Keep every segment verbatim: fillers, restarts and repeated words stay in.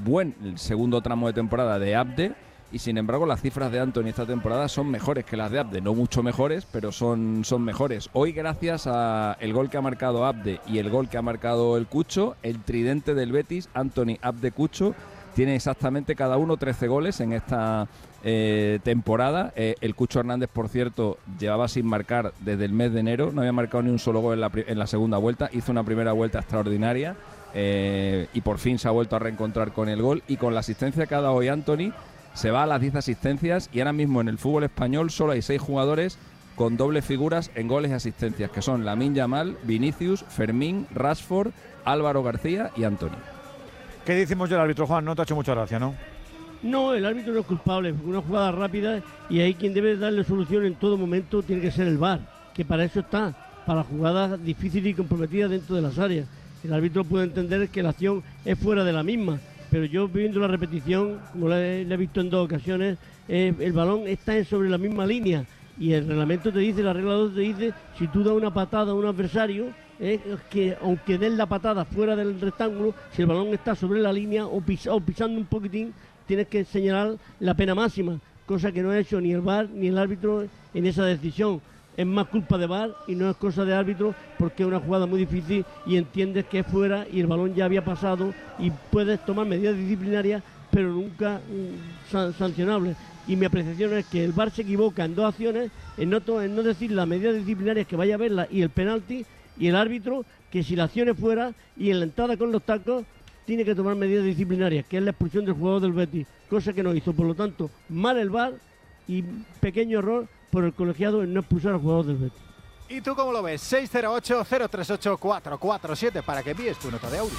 buen segundo tramo de temporada de Abde, y sin embargo las cifras de Antony esta temporada son mejores que las de Abde, no mucho mejores, pero son, son mejores. Hoy, gracias a el gol que ha marcado Abde y el gol que ha marcado el Cucho, el tridente del Betis, Antony, Abde, Cucho, tiene exactamente cada uno trece goles en esta eh, temporada. Eh, el Cucho Hernández, por cierto, llevaba sin marcar desde el mes de enero, no había marcado ni un solo gol en la, en la segunda vuelta, hizo una primera vuelta extraordinaria eh, y por fin se ha vuelto a reencontrar con el gol, y con la asistencia que ha dado hoy Antony, se va a las diez asistencias, y ahora mismo en el fútbol español solo hay seis jugadores con dobles figuras en goles y asistencias, que son Lamine Yamal, Vinicius, Fermín, Rashford, Álvaro García y Antony. ¿Qué decimos del árbitro, Juan? No te ha hecho mucha gracia, ¿no? No, el árbitro no es culpable, porque una jugada rápida, y ahí quien debe darle solución en todo momento tiene que ser el V A R, que para eso está, para jugadas difíciles y comprometidas dentro de las áreas. El árbitro puede entender que la acción es fuera de la misma, pero yo viendo la repetición, como la he, la he visto en dos ocasiones, eh, el balón está sobre la misma línea, y el reglamento te dice, la regla dos te dice, si tú das una patada a un adversario, eh, que aunque den la patada fuera del rectángulo, si el balón está sobre la línea o, pis, o pisando un poquitín, tienes que señalar la pena máxima, cosa que no ha hecho ni el V A R ni el árbitro en esa decisión. Es más culpa de V A R y no es cosa de árbitro, porque es una jugada muy difícil y entiendes que es fuera y el balón ya había pasado y puedes tomar medidas disciplinarias, pero nunca mm, san sancionables. Y mi apreciación es que el V A R se equivoca en dos acciones, en no, en no decir las medidas disciplinarias que vaya a verla y el penalti, y el árbitro que si la acción es fuera y en la entrada con los tacos tiene que tomar medidas disciplinarias, que es la expulsión del jugador del Betis, cosa que no hizo. Por lo tanto, mal el V A R y pequeño error por el colegiado en no expulsar al jugador del Betis. ¿Y tú cómo lo ves? seis cero ocho, cero tres ocho, cuatro cuatro siete para que envíes tu nota de audio.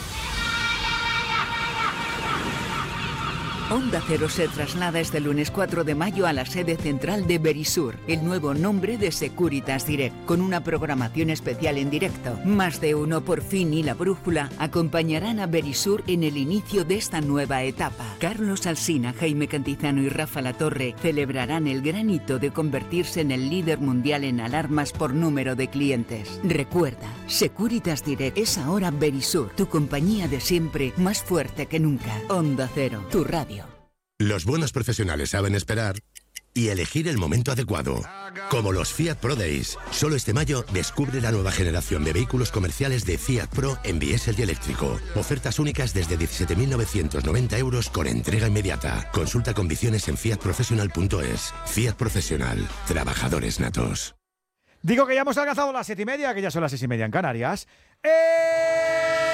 Onda Cero se traslada este lunes cuatro de mayo a la sede central de Verisur, el nuevo nombre de Securitas Direct, con una programación especial en directo. Más de uno por fin y La Brújula acompañarán a Verisur en el inicio de esta nueva etapa. Carlos Alsina, Jaime Cantizano y Rafa Latorre celebrarán el gran hito de convertirse en el líder mundial en alarmas por número de clientes. Recuerda, Securitas Direct es ahora Verisur, tu compañía de siempre, más fuerte que nunca. Onda Cero, tu radio. Los buenos profesionales saben esperar y elegir el momento adecuado. Como los Fiat Pro Days. Solo este mayo descubre la nueva generación de vehículos comerciales de Fiat Pro en diésel y eléctrico. Ofertas únicas desde diecisiete mil novecientos noventa euros con entrega inmediata. Consulta condiciones en fiat professional punto es. Fiat Profesional. Trabajadores natos. Digo que ya hemos alcanzado las siete y media, que ya son las seis y media en Canarias. ¡Eh!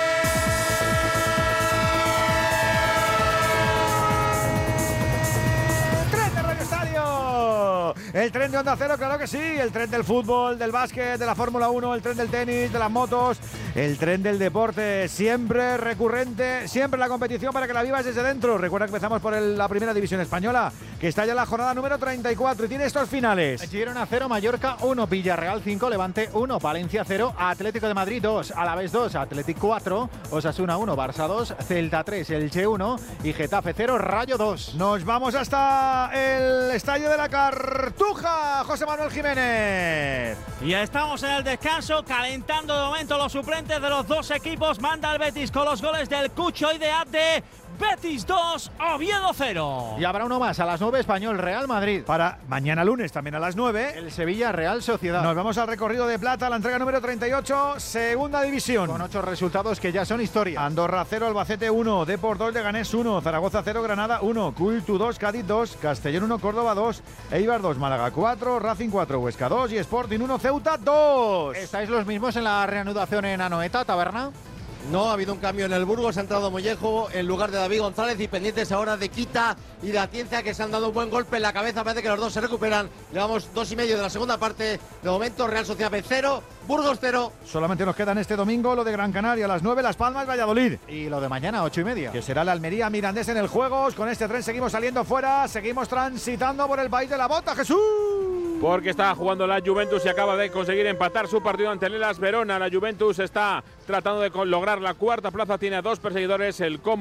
El tren de Onda Cero, claro que sí. El tren del fútbol, del básquet, de la Fórmula uno, el tren del tenis, de las motos, el tren del deporte, siempre recurrente, siempre la competición para que la vivas desde dentro. Recuerda que empezamos por el, la primera división española, que está ya en la jornada número treinta y cuatro y tiene estos finales. Girona cero, Mallorca uno, Villarreal cinco, Levante uno, Valencia cero, Atlético de Madrid dos, Alavés dos, Athletic cuatro, Osasuna uno, Barça dos, Celta tres, Elche uno y Getafe cero, Rayo dos. Nos vamos hasta el estadio de la Cartuja. José Manuel Jiménez. Y ya estamos en el descanso, calentando de momento los suplentes de los dos equipos. Manda el Betis con los goles del Cucho y de Abde. Betis dos, Oviedo cero. Y habrá uno más a las nueve, Español Real Madrid. Para mañana lunes también a las nueve. El Sevilla Real Sociedad. Nos vamos al recorrido de plata, la entrega número treinta y ocho, segunda división. Con ocho resultados que ya son historia. Andorra cero, Albacete uno, Depor dos, Leganés uno, Zaragoza cero, Granada uno, Cultu dos, Cádiz dos, Castellón uno, Córdoba dos, Eibar dos, Málaga cuatro, Racing cuatro, Huesca dos y Sporting uno, Ceuta dos. ¿Estáis los mismos en la reanudación en Anoeta, Taberna? No, ha habido un cambio en el Burgos, ha entrado Mollejo en lugar de David González y pendientes ahora de Quita y de Atienza, que se han dado un buen golpe en la cabeza, parece que los dos se recuperan. Llevamos dos y medio de la segunda parte, de momento Real Sociedad B cero, Burgos cero. Solamente nos quedan este domingo lo de Gran Canaria a las nueve, Las Palmas, Valladolid. Y lo de mañana, ocho y media. Que será la Almería Mirandés en el Juegos. Con este tren seguimos saliendo fuera, seguimos transitando por el país de la bota, Jesús. Porque está jugando la Juventus y acaba de conseguir empatar su partido ante el Hellas Verona. La Juventus está tratando de lograr la cuarta plaza, tiene a dos perseguidores, el Como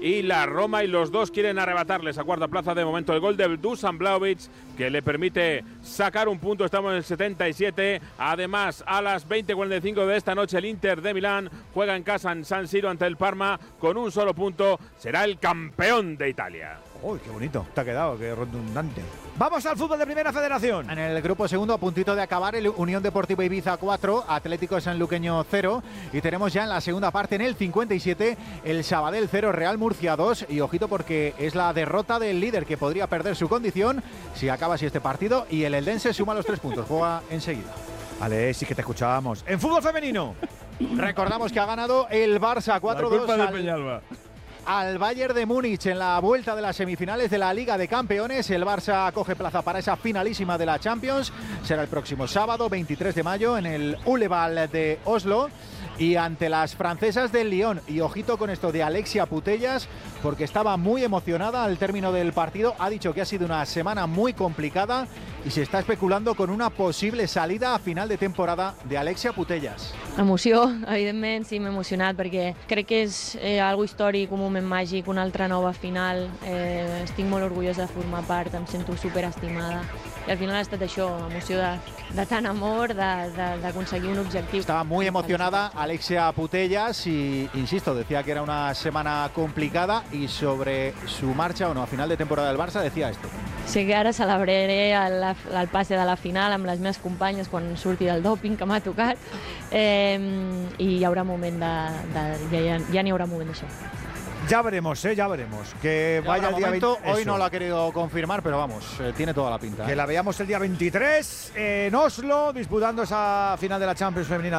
y la Roma, y los dos quieren arrebatarle esa cuarta plaza. De momento el gol de Dusan Vlahovic, que le permite sacar un punto. Estamos en el setenta y siete. Además, a las veinte cuarenta y cinco de esta noche, el Inter de Milán juega en casa en San Siro ante el Parma con un solo punto. Será el campeón de Italia. Uy, qué bonito te ha quedado, qué redundante. Vamos al fútbol de Primera Federación. En el grupo segundo, a puntito de acabar, el Unión Deportiva Ibiza cuatro, Atlético Sanluqueño cero. Y tenemos ya en la segunda parte, en el cincuenta y siete, el Sabadell cero, Real Murcia dos. Y ojito porque es la derrota del líder, que podría perder su condición si acaba así este partido. Y el Eldense suma los tres puntos, juega enseguida. Vale, sí que te escuchábamos. En fútbol femenino. Recordamos que ha ganado el Barça cuatro dos. La culpa de Peñalba. Al Bayern de Múnich en la vuelta de las semifinales de la Liga de Campeones. El Barça coge plaza para esa finalísima de la Champions. Será el próximo sábado, veintitrés de mayo, en el Uleval de Oslo. Y ante las francesas del Lyon. Y ojito con esto de Alexia Putellas, porque estaba muy emocionada al término del partido. Ha dicho que ha sido una semana muy complicada y se està especulando con una possible salida a final de temporada de Alexia Putellas. Emoció, evidentment, sí, m'he emocionat perquè crec que és eh, algo històric, un moment màgic, una altra nova final. Eh, estic molt orgullosa de formar part, em sento superestimada. I al final ha estat això, emoció de, de tant amor, d'aconseguir un objectiu. Estaba muy emocionada Alexia Putellas y, insisto, decía que era una semana complicada y sobre su marcha o no a final de temporada del Barça decía esto. Sé que ara celebraré el, el passe de la final amb les meves companyes quan surti del dòping que m'ha tocat eh, i hi haurà moment de, de ja, ja n'hi haurà moment d'això. Ya veremos, eh, ya veremos. Que Ya vaya el día momento, veinte. hoy Eso. no lo ha querido confirmar, pero vamos, eh, tiene toda la pinta. Que ¿eh? la veamos el día veintitrés en Oslo, disputando esa final de la Champions femenina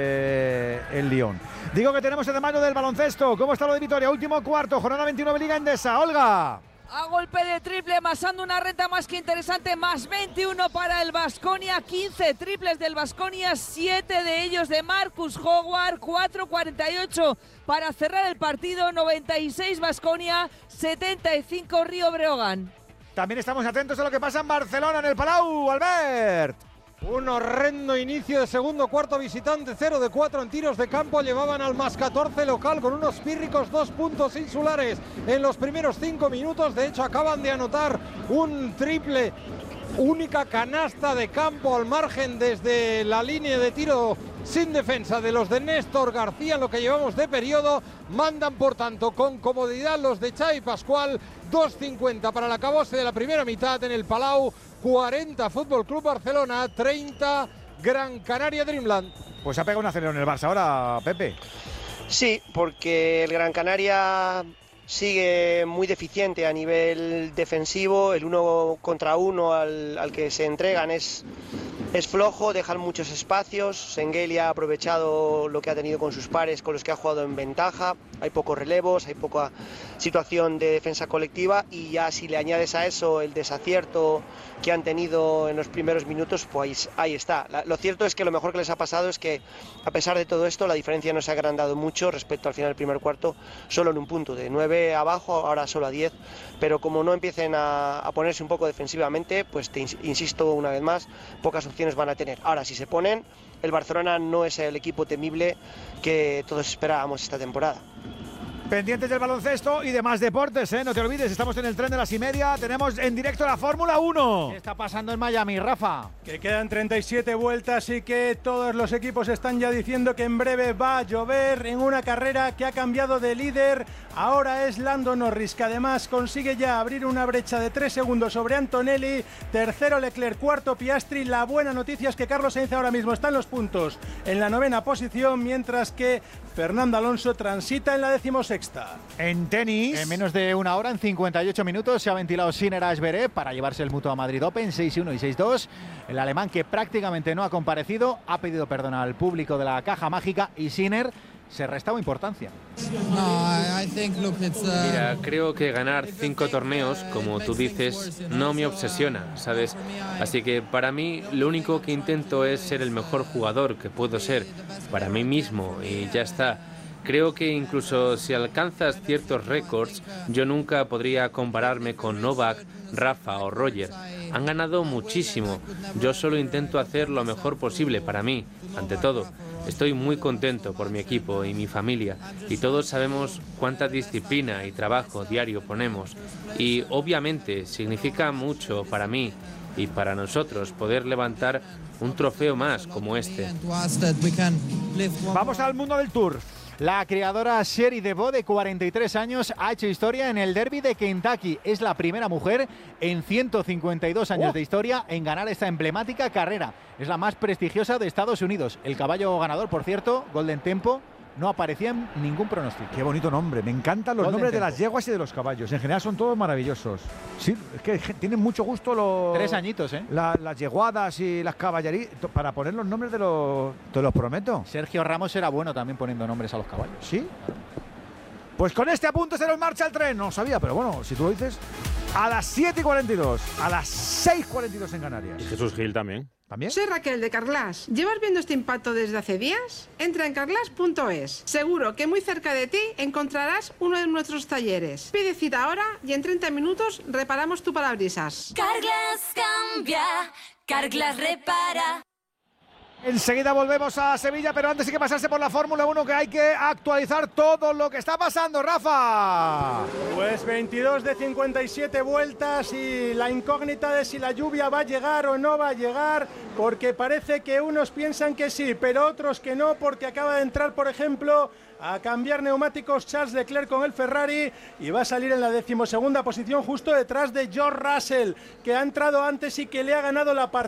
ante el Lyon. Digo que tenemos el de mano del baloncesto. ¿Cómo está lo de Vitoria? Último cuarto, jornada veintinueve, Liga Endesa. Olga. A golpe de triple, amasando una renta más que interesante, más veintiuno para el Baskonia, quince triples del Baskonia, siete de ellos de Marcus Howard, cuatro cuarenta y ocho para cerrar el partido, noventa y seis Baskonia, setenta y cinco Río Breogán. También estamos atentos a lo que pasa en Barcelona, en el Palau, Albert. Un horrendo inicio de segundo cuarto visitante, cero de cuatro en tiros de campo, llevaban al más catorce local con unos pírricos dos puntos insulares en los primeros cinco minutos. De hecho, acaban de anotar un triple, única canasta de campo al margen desde la línea de tiro sin defensa de los de Néstor García en lo que llevamos de periodo. Mandan, por tanto, con comodidad los de Xavi Pascual. dos cincuenta para el acabose de la primera mitad en el Palau. cuarenta Fútbol Club Barcelona, treinta Gran Canaria Dreamland. Pues ha pegado un acelerón en el Barça ahora, Pepe. Sí, porque el Gran Canaria sigue muy deficiente a nivel defensivo. El uno contra uno al, al que se entregan es, es flojo, dejan muchos espacios. Sengeli ha aprovechado lo que ha tenido con sus pares, con los que ha jugado en ventaja. Hay pocos relevos, hay poca situación de defensa colectiva, y ya si le añades a eso el desacierto que han tenido en los primeros minutos, pues ahí está. La, lo cierto es que lo mejor que les ha pasado es que, a pesar de todo esto, la diferencia no se ha agrandado mucho respecto al final del primer cuarto, solo en un punto, de nueve abajo, ahora solo a diez, pero como no empiecen a, a ponerse un poco defensivamente, pues te insisto una vez más, pocas opciones van a tener. Ahora, si se ponen, el Barcelona no es el equipo temible que todos esperábamos esta temporada. Pendientes del baloncesto y demás deportes, ¿eh? No te olvides, estamos en el tren de las y media. Tenemos en directo la Fórmula uno. ¿Qué está pasando en Miami, Rafa? Que quedan treinta y siete vueltas y que todos los equipos están ya diciendo que en breve va a llover en una carrera que ha cambiado de líder. Ahora es Lando Norris, que además consigue ya abrir una brecha de tres segundos sobre Antonelli. Tercero Leclerc, cuarto Piastri. La buena noticia es que Carlos Sainz ahora mismo está en los puntos en la novena posición, mientras que Fernando Alonso transita en la decimosexta. En tenis, en menos de una hora, en cincuenta y ocho minutos, se ha ventilado Sinner a Zverev para llevarse el Mutua Madrid Open seis uno y seis dos. El alemán, que prácticamente no ha comparecido, ha pedido perdón al público de la Caja Mágica, y Sinner se restaba importancia. Mira, creo que ganar cinco torneos, como tú dices, no me obsesiona, ¿sabes? Así que para mí lo único que intento es ser el mejor jugador que puedo ser para mí mismo, y ya está. Creo que incluso si alcanzas ciertos récords, yo nunca podría compararme con Novak, Rafa o Roger. Han ganado muchísimo. Yo solo intento hacer lo mejor posible para mí, ante todo. Estoy muy contento por mi equipo y mi familia, y todos sabemos cuánta disciplina y trabajo diario ponemos, y obviamente significa mucho para mí y para nosotros poder levantar un trofeo más como este. Vamos al mundo del Tour. La criadora Sherry DeVoe, de cuarenta y tres años, ha hecho historia en el Derby de Kentucky. Es la primera mujer en ciento cincuenta y dos años oh. de historia en ganar esta emblemática carrera. Es la más prestigiosa de Estados Unidos. El caballo ganador, por cierto, Golden Tempo, no aparecía en ningún pronóstico. Qué bonito nombre. Me encantan los Golden nombres Tempo. De las yeguas y de los caballos. En general son todos maravillosos. Sí, es que tienen mucho gusto los... Tres añitos, ¿eh? La, las yeguadas y las caballerías. Para poner los nombres de los... Te los prometo. Sergio Ramos era bueno también poniendo nombres a los caballos. ¿Sí? Pues con este apunte se nos marcha el tren. No lo sabía, pero bueno, si tú lo dices... A las siete y cuarenta y dos. A las seis y cuarenta y dos en Canarias. Y Jesús Gil también. ¿También? Soy Raquel de Carglass. ¿Llevas viendo este impacto desde hace días? Entra en carglass punto es. Seguro que muy cerca de ti encontrarás uno de nuestros talleres. Pide cita ahora y en treinta minutos reparamos tu parabrisas. Carglass cambia, Carglass repara. Enseguida volvemos a Sevilla, pero antes hay que pasarse por la Fórmula uno, que hay que actualizar todo lo que está pasando, Rafa. Pues veintidós de cincuenta y siete vueltas y la incógnita de si la lluvia va a llegar o no va a llegar, porque parece que unos piensan que sí, pero otros que no, porque acaba de entrar, por ejemplo, a cambiar neumáticos Charles Leclerc con el Ferrari y va a salir en la decimosegunda posición justo detrás de George Russell, que ha entrado antes y que le ha ganado la partida.